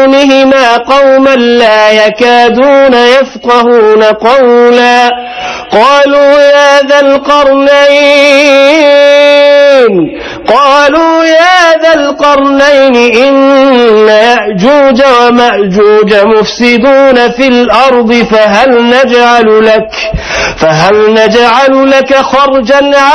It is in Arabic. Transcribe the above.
دونهما قوما لا يكادون يفقهون قولا قالوا يا ذا القرنين إن يأجوج ومأجوج مفسدون في الأرض فهل نجعل لك خرجا